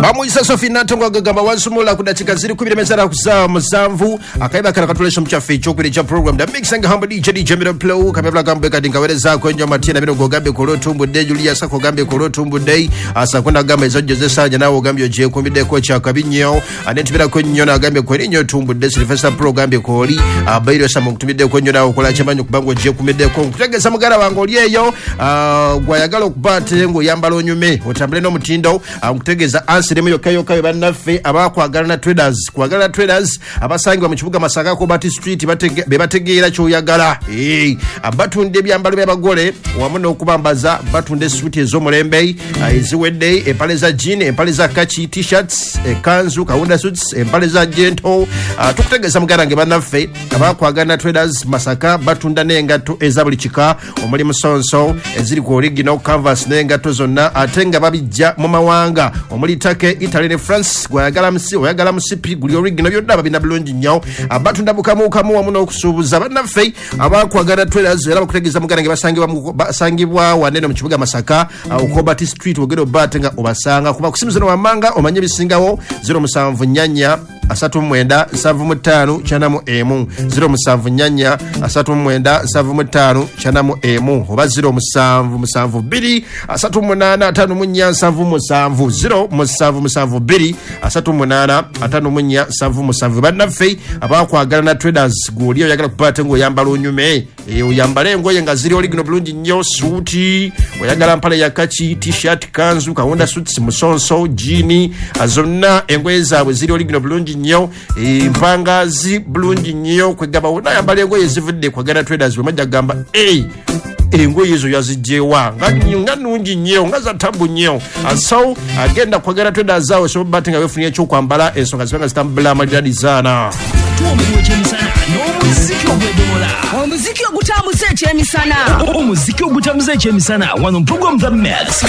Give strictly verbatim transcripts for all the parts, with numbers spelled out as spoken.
Bamuyisa Sophie Natongo agamba wansumula ku dakika ziri kubiri mezara kuza musanvu akaiba kana katulesha mchafe chokuri cha program da mixing humble D J D J Miro Plow kamebla kambe kadinga wereza kwenye matina bino gogambe kolotumbu de Julia sako gambe kolotumbu de asa kwenda gamba izoje zesanya nawo gambe je kumbide ko cha kabinyo anetibira kwenye na gambe kwenye tumbu de Sylvester Pro gambe koli abairo samu kutumide kwenye nawo kola chamanyo kubango je kumide ko kutegeza mugara wango liyeyo gwayagalo kubate ngo yambalo nyume otambule no mutindo kutegeza ansiremu yokayo kayo banafe abakwagala traders kwagala traders abasangi mu kibuga Masaka ko Bati Street batege bebategeera kyo yagala eh abatunde byambalo byabagole wamuno okubambaza batunde suit ezomulembe eziwedde empale za jean empale za kachi t-shirts ekanzu kaunda suits empale za gento tukutegeza mugarange banafe abakwagala traders Masaka batunda nengato ezabuli chika omuli musonso eziri ku original canvas nengato zonna atenga babijja mu mawanga omuli take Italy ne France gwayagala msi oyagala msipi guli original byonna babina bulungi nnyo abatunda bukamu kamu wamuno okusubuza banafe abakwagala traders era bakutegeza mugarange basangibwa basangibwa wanene mu kibuga Masaka uko Bati Street ogero batenga obasanga kuba kusimuzano wamanga omanye bisingawo zero musanvu nyanya asatu mwenda savu mutano chanamu emu zero musanvu nyanya asatu mwenda savu mutano chanamu emu oba zero musanvu musanvu biri asatu munana atanu munya savu musanvu zero musanvu musanvu biri asatu munana atanu munya savu musanvu banafe abakwagala na traders guliyo yagala kupata ngo yambala onyume e oyambale ngoye nga ziri original bulungi nnyo suiti oyagala mpale ya kachi t-shirt kanzu kaunda suits musonso jini azonna engoye zabwe ziri original bulungi nnyo e mpangazi bulungi nnyo kwegaba wona yambale ngoye zivudde kwagala traders bamaja gamba eh engoye zo yazijewa nga nungi nnyo nga za tabu nnyo aso agenda kwagala traders zawe so batinga wefunie cyo kwambala ensonga zibanga zitambula amaliradi zana tuomweche misana n'omuziki ogwedomola omuziki ogutamuze ekyemisana omuziki ogutamuze ekyemisana wano program the mix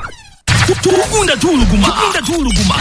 tukunda tuluguma tukunda tuluguma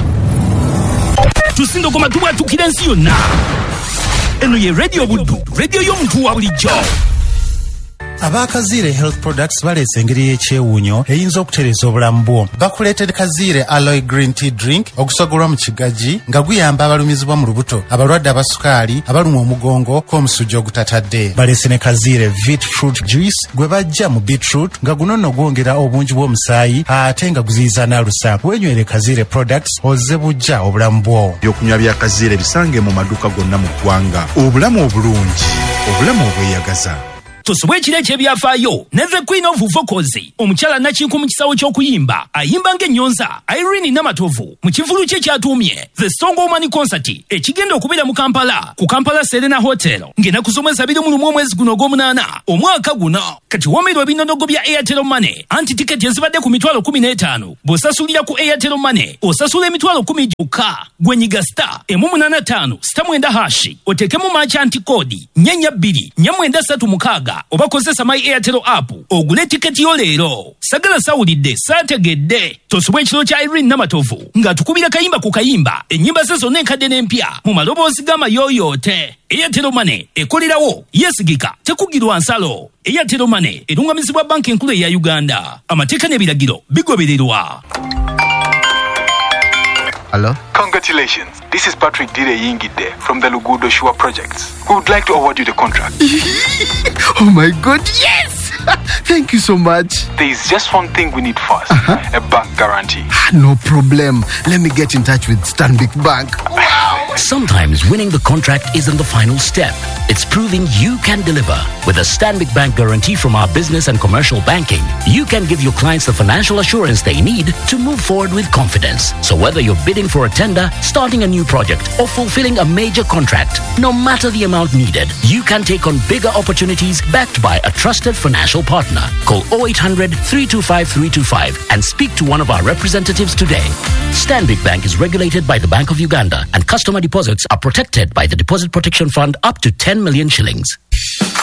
tusindo koma tuba tukirensi yonna eno ye radio buddu radio y'omuntu wa bulijjo. Abakazire Health Products balese engeri y'ekyewuunyo eyinza okutereza obulamu bwo. Bakuleetedde Kazire Aloe Green Tea Drink ogusogolwa mu kigaji nga guyamba abalumizibwa mu lubuto, abalwadde abasukaali, abalumwa omugongo k'omusujja ogutatadde. Balese ne Kazire Beet Fruit Juice gwe bajja mu beetroot nga guno nno gwongera obungi bw'omusaayi ate nga guziyiza n'alusa. Wenywere Kazire Products ozze bujja obulamu bwo. Byokunywa bya Kazire bisange mu maduuka gonna mu ggwanga. Obulamu obulungi, obulamu obweyagaza. Tusobwe ekireke ebyafaayo ne the Queen of Vocals omukyala nakinku mu kisawo ky'okuyimba ayimba ng'ennyonza Irene Namatovu mu kivulu kye kyatuumye The Song Woman Concert ekigenda okubeera mu Kampala ku Kampala Serena Hotel ng'ennaku z'omwezi abiri mu lumu omwezi guno ogw'omunaana omwaka guno. Kati womerwa ebinnonogo bya Airtel Money anti tiketi ezibadde ku mitwalo kumi n'etaano bw'osasulira ku Airtel Money osasula emitwalo kumi gyokka. Gwenyiga star emu munaana ttaano sita mwenda hashi oteekemu merchant code nnyenya bbiri nnya mwenda ssatu mukaaga oba kozesa my Airtel app ogule tiketi yo leero. Sagala sawulidde saategedde tosobwa ekiro kya Irene Namatovu nga tukubira kayimba ku kayimba ennyimba ze zonna enkadde n'empya mu maloboozi g'amayooyoote. Airtel Money ekolerawo yesigika tekugirwa nsalo. Airtel Money erungamizibwa banki enkulu eya Uganda. Amateeka n'ebiragiro bigobererwa. Hello? Congratulations. This is Patrick Dire Yingide from the Lugudo Shua Projects. We would like to award you the contract. Oh my God, yes! Thank you so much. There is just one thing we need first. Uh-huh. A bank guarantee. No problem. Let me get in touch with Stanbic Bank. Wow. Sometimes winning the contract isn't the final step. It's proving you can deliver. With a Stanbic Bank guarantee from our business and commercial banking, you can give your clients the financial assurance they need to move forward with confidence. So whether you're bidding for a tender, starting a new project, or fulfilling a major contract, no matter the amount needed, you can take on bigger opportunities backed by a trusted financial partner. Call oh eight hundred, three two five, three two five and speak to one of our representatives today. Stanbic Bank is regulated by the Bank of Uganda and customer deposits are protected by the Deposit Protection Fund up to ten million shillings.